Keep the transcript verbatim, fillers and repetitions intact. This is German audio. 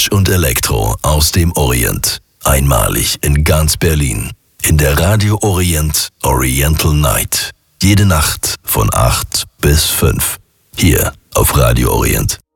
Vintage und Elektro aus dem Orient. Einmalig in ganz Berlin. In der Radio Orient Oriental Night. Jede Nacht von acht bis fünf. Hier auf Radio Orient.